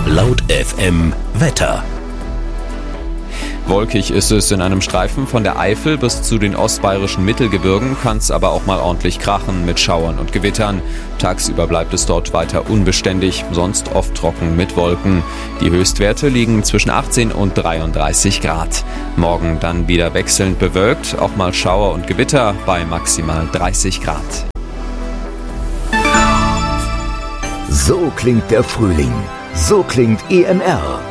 Laut FM Wetter. Wolkig ist es in einem Streifen von der Eifel bis zu den ostbayerischen Mittelgebirgen, kann es aber auch mal ordentlich krachen mit Schauern und Gewittern. Tagsüber bleibt es dort weiter unbeständig, sonst oft trocken mit Wolken. Die Höchstwerte liegen zwischen 18 und 33 Grad. Morgen dann wieder wechselnd bewölkt, auch mal Schauer und Gewitter bei maximal 30 Grad. So klingt der Frühling. So klingt EMR.